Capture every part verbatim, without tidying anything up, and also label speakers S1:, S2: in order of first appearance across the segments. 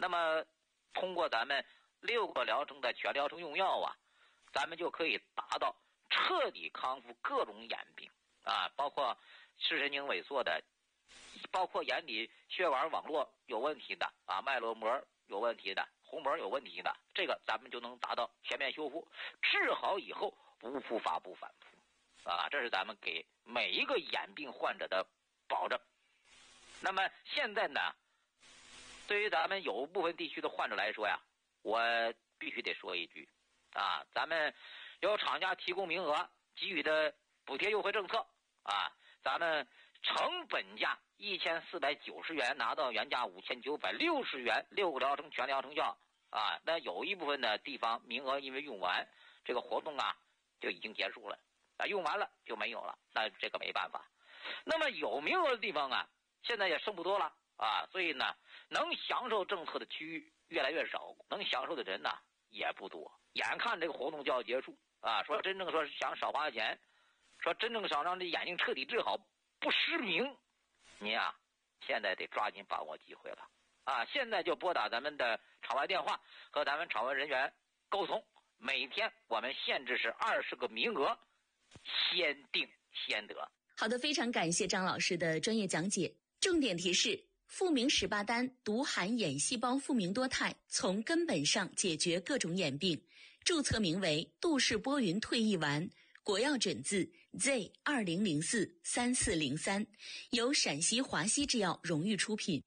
S1: 那么通过咱们六个疗程的全疗程用药啊，咱们就可以达到彻底康复各种眼病啊，包括视神经萎缩的，包括眼底血管网络有问题的啊，脉络膜有问题的，虹膜有问题的，这个咱们就能达到全面修复，治好以后不复发不反复啊，这是咱们给每一个眼病患者的保证。那么现在呢，对于咱们有部分地区的患者来说呀，我必须得说一句啊，咱们有厂家提供名额给予的补贴优惠政策啊，咱们成本价一千四百九十元拿到原价五千九百六十元，六个疗程全疗程药啊。那有一部分的地方名额因为用完，这个活动啊就已经结束了啊，用完了就没有了，那这个没办法。那么有名额的地方啊，现在也剩不多了啊，所以呢，能享受政策的区域越来越少，能享受的人呢也不多。眼看这个活动就要结束啊，说真正说想少花钱，说真正想让这眼睛彻底治好不失明，您啊现在得抓紧把握机会了啊！现在就拨打咱们的场外电话和咱们场外人员沟通，每天我们限制是二十个名额，先定先得。
S2: 好的，非常感谢张老师的专业讲解。重点提示：复明十八丹独含眼细胞复明多肽，从根本上解决各种眼病。注册名为杜氏波云退役丸，国药诊字 Z 二零零四三四零三，由陕西华西制药荣誉出品。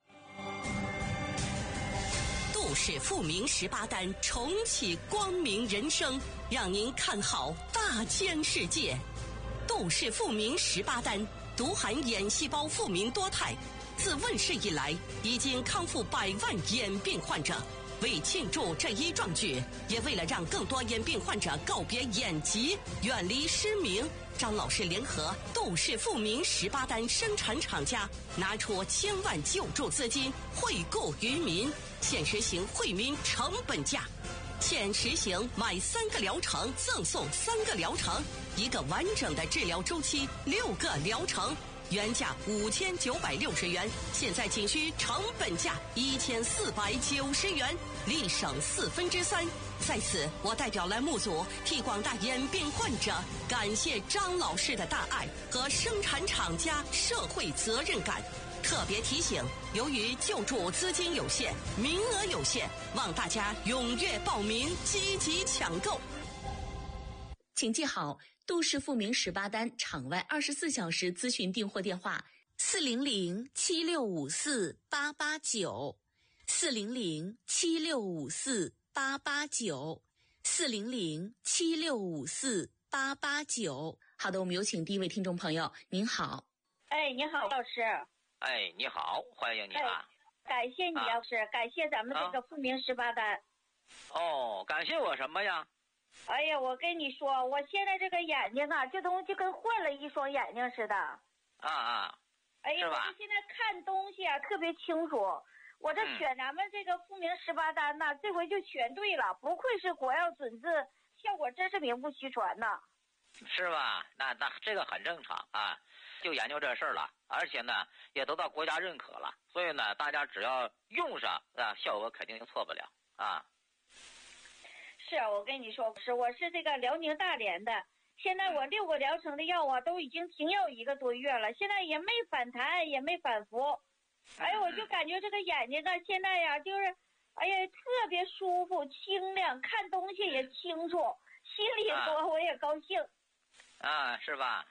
S3: 杜氏复明十八丹，重启光明人生，让您看好大千世界。杜氏复明十八丹独含眼细胞复明多肽，自问世以来已经康复百万眼病患者。为庆祝这一壮举，也为了让更多眼病患者告别眼疾，远离失明，张老师联合杜氏复明十八丹生产厂家，拿出千万救助资金惠顾于民，现实行惠民成本价。现实行买三个疗程赠送三个疗程，一个完整的治疗周期，六个疗程。原价五千九百六十元，现在仅需成本价一千四百九十元，立省四分之三。在此，我代表栏目组替广大眼病患者感谢张老师的大爱和生产厂家社会责任感。特别提醒，由于救助资金有限，名额有限，望大家踊跃报名，积极抢购。
S2: 请记好杜氏复明十八丹场外二十四小时咨询订货电话：四零零七六五四八八九，四零零七六五四八八九，四零零七六五四八八九。好的，我们有请第一位听众朋友。您好。
S4: 哎，你好，老师。
S1: 哎，你好，欢迎你啊！
S4: 哎、感谢你，
S1: 啊
S4: 老师，感谢咱们这个复明十八丹。
S1: 哦，感谢我什么呀？
S4: 哎呀，我跟你说，我现在这个眼睛啊，这东西就跟换了一双眼睛似的。
S1: 啊啊，
S4: 哎呀，我就现在看东西啊特别清楚。我这选咱们这个复明十八丹呐、嗯，这回就选对了，不愧是国药准字，效果真是名不虚传呐。
S1: 是吧？那那这个很正常啊，就研究这事儿了，而且呢也得到国家认可了，所以呢大家只要用上啊，效果肯定错不了啊。
S4: 是啊，我跟你说，是我是这个辽宁大连的，现在我六个疗程的药啊都已经停药一个多月了，现在也没反弹，也没反复。哎呀，我就感觉这个眼睛啊，现在呀、啊、就是，哎呀特别舒服清亮，看东西也清楚，心里说我也高兴。
S1: 啊，是吧？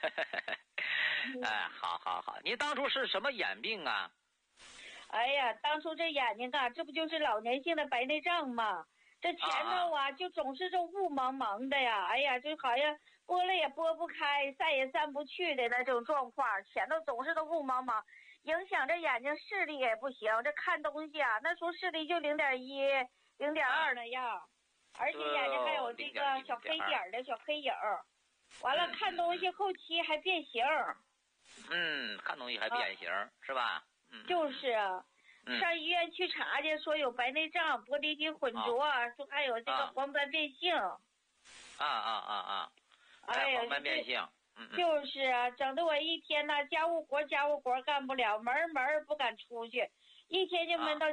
S1: 哎，好好好，你当初是什么眼病啊？
S4: 哎呀，当初这眼睛啊，这不就是老年性的白内障吗？这前头啊，就总是这雾茫茫的呀，哎呀，就好像拨了也拨不开，散也散不去的那种状况，前头总是都雾茫茫，影响这眼睛视力也不行。这看东西啊，那时候视力就零点一、零点二那样，而且眼睛还有这个小黑点的小黑影儿。完了，看东西后期还变形。
S1: 嗯，看东西还变形、啊、是吧？嗯，
S4: 就是啊。上医院去查去，说有白内障、玻璃体混浊，啊、说还有这个黄斑变性。啊
S1: 啊啊啊！哎呀，黄斑变性，嗯，
S4: 就是啊，整得我一天呢，家务活家务活干不了，门门不敢出去，一天就闷到